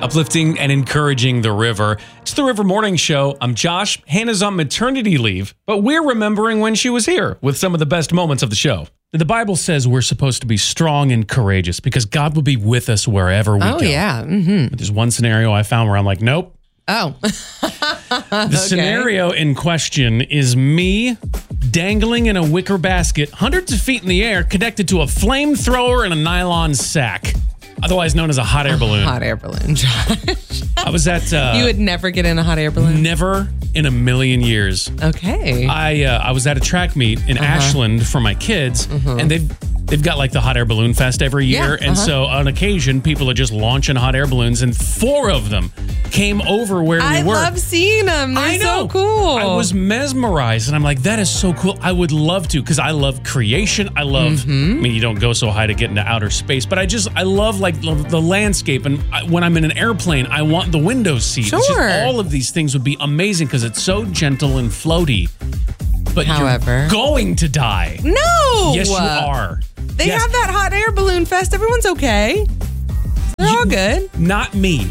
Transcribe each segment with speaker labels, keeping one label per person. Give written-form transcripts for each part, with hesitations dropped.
Speaker 1: uplifting and encouraging the river. It's the River Morning Show. I'm Josh. Hannah's on maternity leave, but we're remembering when she was here with some of the best moments of the show. The Bible says we're supposed to be strong and courageous because God will be with us wherever we go.
Speaker 2: Oh, yeah. Mm-hmm.
Speaker 1: There's one scenario I found where I'm like, nope.
Speaker 2: Oh.
Speaker 1: The scenario in question is me dangling in a wicker basket hundreds of feet in the air connected to a flamethrower and a nylon sack, otherwise known as a hot air balloon.
Speaker 2: Hot air balloon, Josh.
Speaker 1: I was at...
Speaker 2: you would never get in a hot air balloon?
Speaker 1: Never in a million years.
Speaker 2: Okay.
Speaker 1: I was at a track meet in Ashland for my kids, and they've got like the hot air balloon fest every year. And so on occasion, people are just launching hot air balloons, and 4 of them came over where we were.
Speaker 2: I love seeing them. They're so cool.
Speaker 1: I was mesmerized, and I'm like, that is so cool. I would love to, because I love creation. I love, I mean, you don't go so high to get into outer space, but I love like the landscape. And when I'm in an airplane, I want the window seat.
Speaker 2: Sure.
Speaker 1: It's just, all of these things would be amazing because it's so gentle and floaty. But
Speaker 2: however,
Speaker 1: you're going to die.
Speaker 2: No.
Speaker 1: Yes, you are.
Speaker 2: They have that hot air balloon fest. Everyone's okay. They're all good.
Speaker 1: Not me.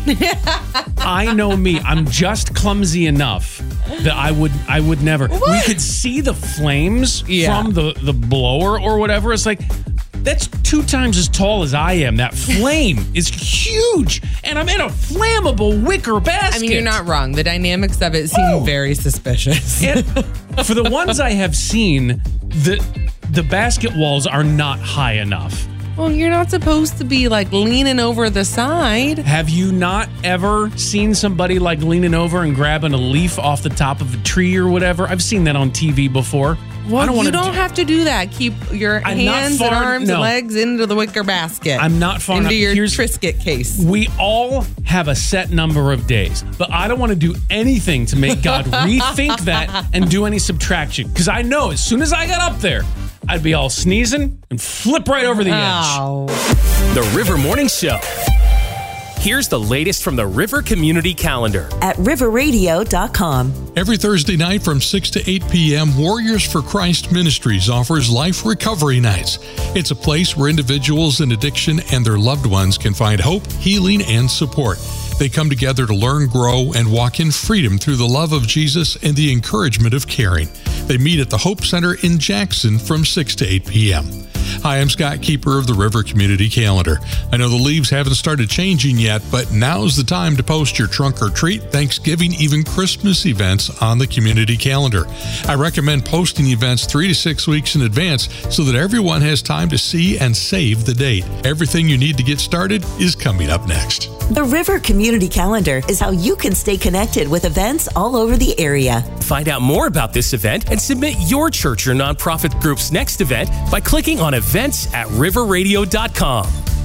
Speaker 1: I know me. I'm just clumsy enough that I would never.
Speaker 2: What?
Speaker 1: We could see the flames from the blower or whatever. It's like, that's 2 times as tall as I am. That flame is huge. And I'm in a flammable wicker basket.
Speaker 2: I mean, you're not wrong. The dynamics of it seem very suspicious.
Speaker 1: And for the ones I have seen, the basket walls are not high enough.
Speaker 2: Well, you're not supposed to be like leaning over the side.
Speaker 1: Have you not ever seen somebody like leaning over and grabbing a leaf off the top of a tree or whatever? I've seen that on TV before.
Speaker 2: Well, you don't have to do that. Keep your hands and arms and legs into the wicker basket.
Speaker 1: I'm not far enough.
Speaker 2: Into your Triscuit case.
Speaker 1: We all have a set number of days, but I don't want to do anything to make God rethink that and do any subtraction. Because I know as soon as I got up there, I'd be all sneezing and flip right over the edge.
Speaker 3: The River Morning Show. Here's the latest from the River Community Calendar
Speaker 4: at riverradio.com.
Speaker 5: Every Thursday night from 6 to 8 p.m., Warriors for Christ Ministries offers Life Recovery Nights. It's a place where individuals in addiction and their loved ones can find hope, healing, and support. They come together to learn, grow, and walk in freedom through the love of Jesus and the encouragement of caring. They meet at the Hope Center in Jackson from 6 to 8 p.m. Hi, I'm Scott Keeper of the River Community Calendar. I know the leaves haven't started changing yet, but now's the time to post your trunk or treat, Thanksgiving, even Christmas events on the community calendar. I recommend posting events 3 to 6 weeks in advance so that everyone has time to see and save the date. Everything you need to get started is coming up next.
Speaker 4: The River Community Calendar is how you can stay connected with events all over the area.
Speaker 3: Find out more about this event and submit your church or nonprofit group's next event by clicking on events at riverradio.com.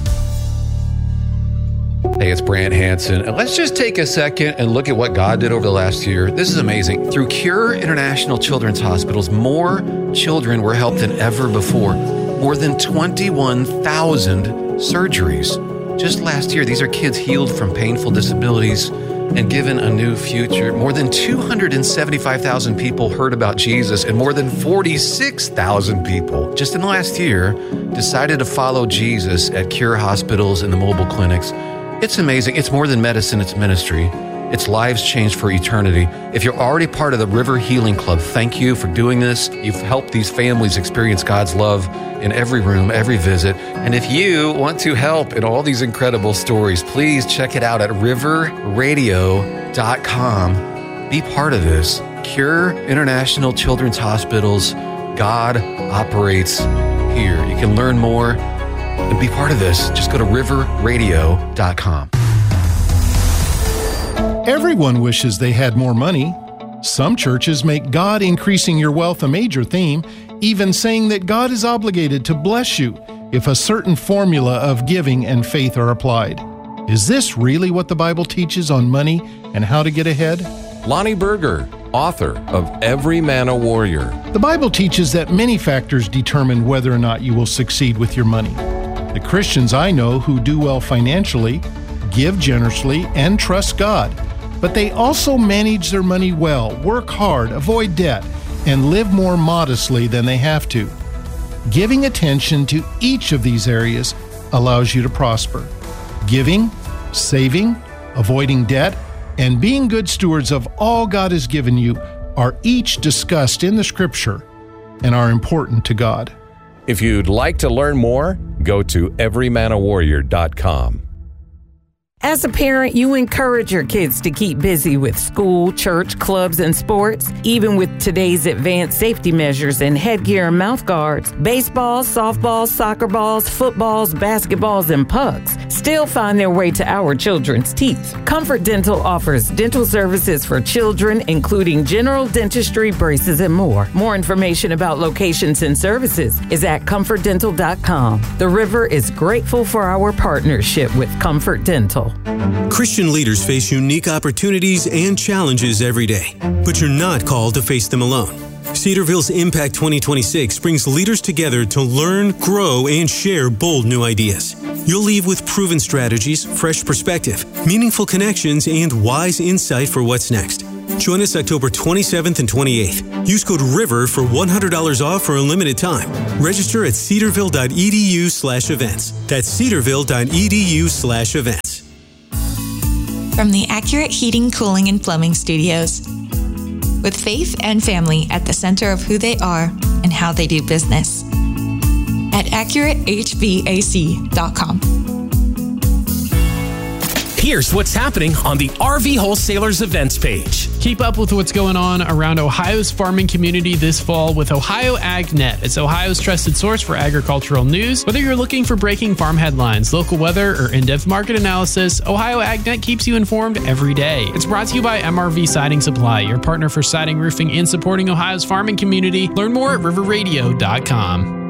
Speaker 6: Hey, it's Brant Hansen, and let's just take a second and look at what God did over the last year. This is amazing. Through Cure International Children's Hospitals, more children were helped than ever before. More than 21,000 surgeries. Just last year, these are kids healed from painful disabilities and given a new future. More than 275,000 people heard about Jesus, and more than 46,000 people just in the last year decided to follow Jesus at Cure hospitals and the mobile clinics. It's amazing. It's more than medicine, it's ministry. It's lives changed for eternity. If you're already part of the River Healing Club, thank you for doing this. You've helped these families experience God's love in every room, every visit. And if you want to help in all these incredible stories, please check it out at riverradio.com. Be part of this. Cure International Children's Hospitals. God operates here. You can learn more and be part of this. Just go to riverradio.com.
Speaker 7: Everyone wishes they had more money. Some churches make God increasing your wealth a major theme, even saying that God is obligated to bless you if a certain formula of giving and faith are applied. Is this really what the Bible teaches on money and how to get ahead?
Speaker 8: Lonnie Berger, author of Every Man a Warrior.
Speaker 7: The Bible teaches that many factors determine whether or not you will succeed with your money. The Christians I know who do well financially, give generously, and trust God. But they also manage their money well, work hard, avoid debt, and live more modestly than they have to. Giving attention to each of these areas allows you to prosper. Giving, saving, avoiding debt, and being good stewards of all God has given you are each discussed in the Scripture and are important to God.
Speaker 8: If you'd like to learn more, go to everymanawarrior.com.
Speaker 9: As a parent, you encourage your kids to keep busy with school, church, clubs, and sports. Even with today's advanced safety measures and headgear and mouth guards, baseballs, softballs, soccer balls, footballs, basketballs, and pucks still find their way to our children's teeth. Comfort Dental offers dental services for children, including general dentistry, braces, and more. More information about locations and services is at comfortdental.com. The River is grateful for our partnership with Comfort Dental.
Speaker 10: Christian leaders face unique opportunities and challenges every day, but you're not called to face them alone. Cedarville's Impact 2026 brings leaders together to learn, grow, and share bold new ideas. You'll leave with proven strategies, fresh perspective, meaningful connections, and wise insight for what's next. Join us October 27th and 28th. Use code RIVER for $100 off for a limited time. Register at cedarville.edu/events. That's cedarville.edu/events.
Speaker 11: From the Accurate Heating, Cooling, and Plumbing Studios. With faith and family at the center of who they are and how they do business. At AccurateHVAC.com.
Speaker 3: Here's what's happening on the RV Wholesalers events page.
Speaker 12: Keep up with what's going on around Ohio's farming community this fall with Ohio AgNet. It's Ohio's trusted source for agricultural news. Whether you're looking for breaking farm headlines, local weather, or in-depth market analysis, Ohio AgNet keeps you informed every day. It's brought to you by MRV Siding Supply, your partner for siding, roofing, and supporting Ohio's farming community. Learn more at riverradio.com.